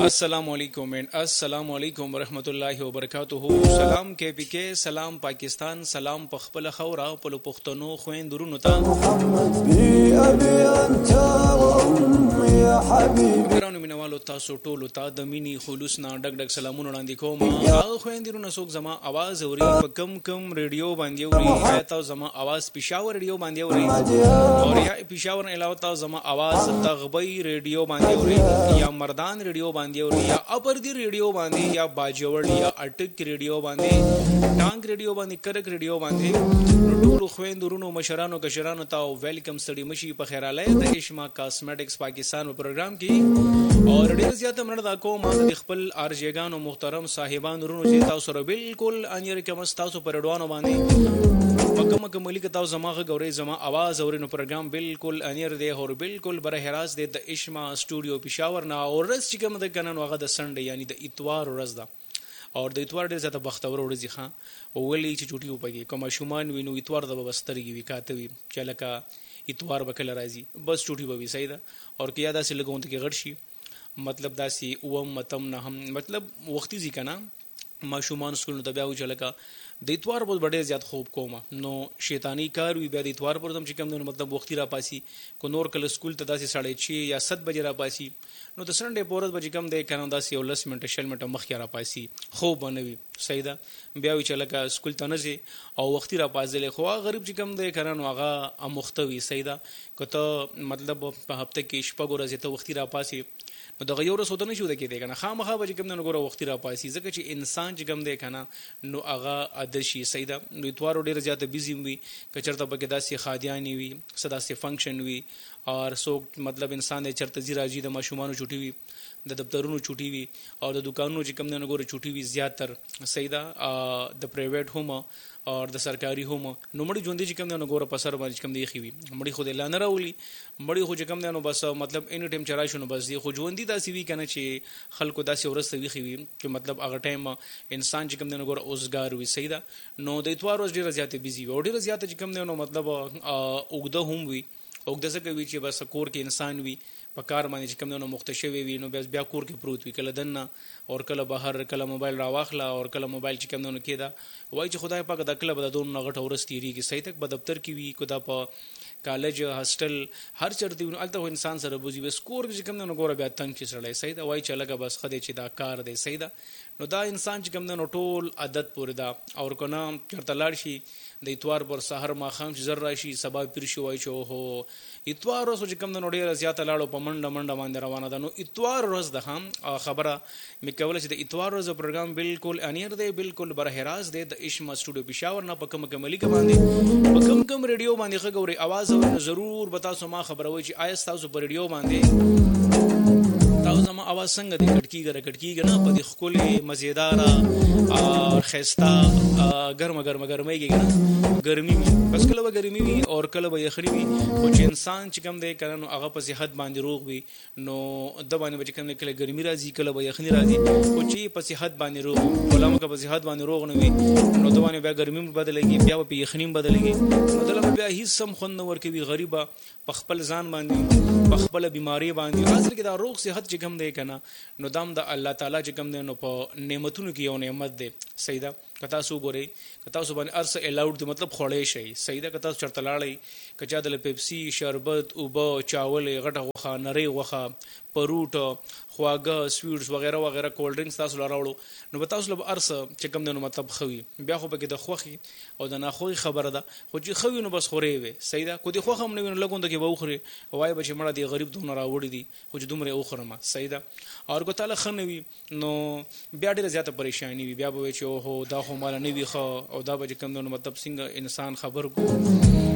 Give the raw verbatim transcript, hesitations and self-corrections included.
السلام علیکم اینڈ السلام علیکم ورحمۃ اللہ وبرکاتہ. سلام کے پی کے، سلام پاکستان، سلام پخپل خورا پلو پختنو خوین درونو تا محمد بی ابي انت وامي يا حبيبي. ګرانو مینوالو تاسو ټولو ته د مینی خلوص نه ډک ډک سلامونه وړاندې کوم. هغه خوین درونو څوک زما आवाज اوري په کم کم ریډیو باندې اوري، یا تاسو زما आवाज پېښور ریډیو باندې اوري، او یا پېښور نه علاوه تاسو زما आवाज دغبی ریډیو باندې اوري، یا مردان ریډیو باندې اوري، یا اپر دی ریډیو باندې، یا باجوړ یا اټک ریډیو باندې، ټانک ریډیو باندې، کرک ریډیو باندې. ټول خويندورونو مشرانو کشرانو ته ویلکم ستړي مشي په خیراله د اشما کاسمیټکس پاکستان په پروګرام کې. اور ډیر زیاته مننه دا کوم د خپل ارجګانو محترم صاحبان ورونو چې تاسو سره بالکل انیر کوم تاسو پر ډوانو باندې پکم کملی که تاسو زما غوړې زما आवाज اورینو پروګرام بالکل انیر دی اور بالکل بره راست دی د اشما سټوډیو پېښور نه. اور رس چې کوم د کنن هغه د سنډه یعنی د اتوار ورځ ده، اور د اتوار ډېر زیاته بختور ورځ ښه ولې چې چوټي وپږي کوم شومان وینو اتوار د بسترګي وی کاته وی چې لکه اتوار بکل راځي بس چوټي به وی صحیح ده. اور کیا دا سه لګون ته کې غړ شي مطلب دا سی اوم متم نه هم مطلب وختي ځی کنه ما شومان سکول نو د بیا و چې لکه د اتوار په ډېر زیات خوب کوم نو شیطانی کار وی بیا د اتوار پر دم چې کوم نو مطلب وختي را پاسي کو نور کله سکول ته داسې ساړې چی یا ست بجې را پاسي نو د سنډې پورز بجې کم دی کنه داسې یو لس منټه شل منټه مخکې را پاسي خوب بنوي صحیح ده. بیا وی چې لکه سکول ته نه ځي او وختي را پاسېلې خو غریب چې کم دی کنه نو هغه مختوي صحیح ده. کته مطلب په هفته کې شپږ ورځې ته وختي را پاسي نو دغه یو ورځ ودانه شو د کې دی کنه خامخا به کوم نه ګوره وختي را پاسي ځکه چې انسان چې کوم دی کنه نو هغه ادشي صحیح ده. نو اتوار ډیر زیاته بیزی وي کچرته پکې داسې خادیانی وي صدا سي فنکشن وي اور سو مطلب انسان چرته زی راځي د ماشومان چوټي وي د دفترونو چوټي وي او د دکانونو چې کوم نه ګوره چوټي وي زیاتر صحیح ده. د پرایویټ هوم اور د سرکاري هوم نو مړي ژوند چې کوم نه ګوره په سر باندې کوم دی خي وي مړي خو د لانه راولي مړي خو چې کوم نه بس مطلب اني ټیم چرای شنو بس دی خو ژوند دي داسې وی کنه چې خلکو داسې ورسته وی خي وي چې مطلب هغه ټایم انسان چې کوم نه ګوره اوسګار وي صحیح ده. نو د اتوار ورځ ډیره زیاته بيزي وي او ډیره زیاته چې کوم نه مطلب اوګده هم وي اوګده څه کوي چې بس کور کې انسان وي په کار باندې چې کوم نه مختشوي وي نو بس بیا کور کې پروت وي کله دنه اور کله بهر کله موبایل را واخلا اور کله موبایل چې کوم نه کېدا وای چې خدای پاک د کله بد دون نغټ ورستيري کې صحیح تک په دفتر کې وي کو دا په کالج هاستل هر چرته الته انسان سره بوزي بس کور کې کوم نه ګوره بیا تنګ چې سړی صحیح دا وای چې لګه بس خدای چې دا کار دی صحیح دا. نو دا انسان چې کوم نه ټول عادت پورې دا اور کو نام چرته لاړ شي د اتوار پر سحر ما خام چې زر راشي سبا پیر شو وای چې هو اتوار ورځ چې کوم نه ډیره زیاته لاړو په منډه منډه باندې روانه ده. نو اتوار ورځ ده هم خبره مې کوله چې د اتوار ورځ پروګرام بالکل انیر دی بالکل بره راست دی د اشما سټوډیو پېښور نه په کوم کملی باندې په کوم کوم ریډیو باندې خګوري आवाज او ضرور بتا سو ما خبروي چې آیا تاسو پر ریډیو باندې تاسو زما आवाज څنګه دی کټکیږي کټکیږي نه په دې خولي مزیدار او خستا ګرم ګرم ګرميږي کنه ګرمي بس کله به ګرمي وي او کله به یخني وي او چې انسان چې کوم دی کنه نو هغه په صحت باندې روغ وي نو د باندې به کوم کله ګرمي راځي کله به یخني راځي او چې په صحت باندې روغ ولامه که په صحت باندې روغ نه وي نو د باندې بیا ګرمي بدلېږي بیا په یخني بدلېږي نو دلته بیا هیڅ سم خون نه ورکوي غریبه په خپل ځان باندې په خپل بیماری باندې اصل کې دا روغ صحت چې کوم دی کنه نو دام د الله تعالی چې کوم دی نو په نعمتونو کې یو نعمت دی صحیح ده. کتا سو ګوري کتا سو باندې ارس الاود دی مطلب خوړې شي صحیح ده. کتا چرته لاړی کچا د پیپسي شربت او به چاول غټه غوخه نری غوخه پروټ خواګه سویټس وغیرہ وغیرہ کولډ ډرینکس تاسو راوړو نو تاسو له ارس چې کوم دی نو مطلب خوي بیا خو به د خوخي او د ناخوي خبره ده خو چې خوي نو بس خوري وي صحیح ده. کو دی خوخه هم نه ویني لګوند کې به وخوري وای به چې مړه دی غریب دونه راوړي دي خو چې دومره وخورم صحیح ده. اور کو تعالی خنوي نو بیا ډیره زیاته پریشانی وي بیا به چې او دا خو مال نه وي خو او دا به کوم نو مطلب څنګه انسان خبر کو